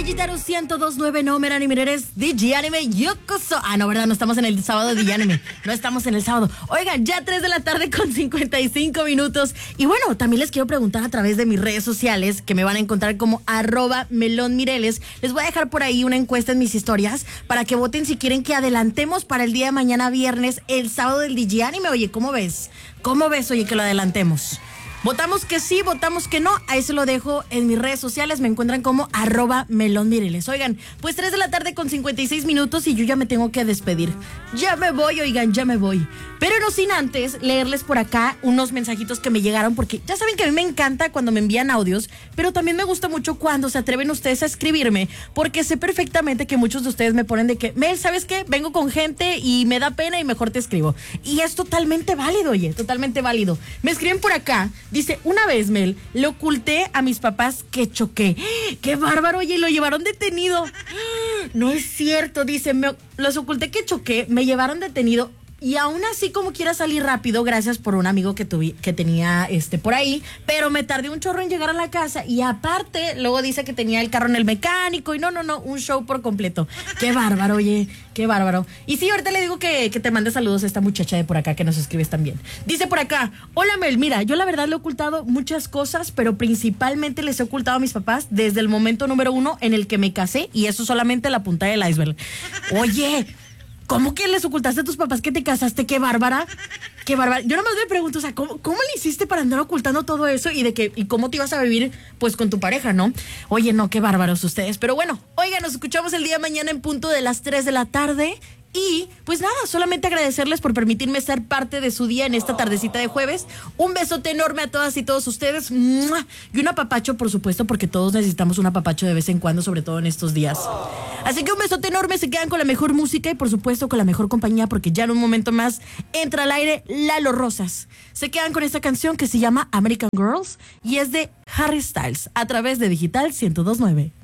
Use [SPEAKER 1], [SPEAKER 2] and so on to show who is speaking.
[SPEAKER 1] Gitaru 1029 no Merani Mireres DJ Anime Yokoso. No, ¿verdad? No estamos en el sábado de Anime. No estamos en el sábado. Oigan, ya 3 de la tarde con 55 minutos. Y bueno, también les quiero preguntar a través de mis redes sociales, que me van a encontrar como @melonmireles. Les voy a dejar por ahí una encuesta en mis historias para que voten si quieren que adelantemos para el día de mañana viernes el sábado del DJ Anime. Oye, ¿cómo ves? ¿Cómo ves, oye, que lo adelantemos? Votamos que sí, votamos que no. Ahí se lo dejo en mis redes sociales. Me encuentran como @melonmireles. Oigan, pues 3 de la tarde con 56 minutos y yo ya me tengo que despedir. Ya me voy, oigan, ya me voy. Pero no sin antes leerles por acá unos mensajitos que me llegaron, porque ya saben que a mí me encanta cuando me envían audios, pero también me gusta mucho cuando se atreven ustedes a escribirme, porque sé perfectamente que muchos de ustedes me ponen de que, Mel, ¿sabes qué? Vengo con gente y me da pena y mejor te escribo. Y es totalmente válido, oye, totalmente válido. Me escriben por acá. Dice, una vez, Mel, le oculté a mis papás que choqué. ¡Qué bárbaro! Oye, lo llevaron detenido. No es cierto, dice, los oculté que choqué, me llevaron detenido. Y aún así, como quiera salir rápido, gracias por un amigo que tenía por ahí, pero me tardé un chorro en llegar a la casa y aparte, luego dice que tenía el carro en el mecánico y no, un show por completo. Qué bárbaro, oye, qué bárbaro. Y sí, ahorita le digo que te mande saludos a esta muchacha de por acá que nos escribes también. Dice por acá, hola Mel, mira, yo la verdad le he ocultado muchas cosas, pero principalmente les he ocultado a mis papás desde el momento número 1 en el que me casé y eso solamente la punta del iceberg. Oye, ¿cómo que les ocultaste a tus papás que te casaste? ¡Qué bárbara! ¡Qué bárbara! Yo nomás me pregunto, o sea, ¿cómo le hiciste para andar ocultando todo eso? Y cómo te ibas a vivir, pues, con tu pareja, ¿no? Oye, no, qué bárbaros ustedes. Pero bueno, oigan, nos escuchamos el día de mañana en punto de las 3 de la tarde. Y, pues nada, solamente agradecerles por permitirme ser parte de su día en esta tardecita de jueves. Un besote enorme a todas y todos ustedes. ¡Mua! Y un apapacho, por supuesto, porque todos necesitamos un apapacho de vez en cuando, sobre todo en estos días. Así que un besote enorme, se quedan con la mejor música y, por supuesto, con la mejor compañía, porque ya en un momento más entra al aire Lalo Rosas. Se quedan con esta canción que se llama American Girls y es de Harry Styles, a través de Digital 1029.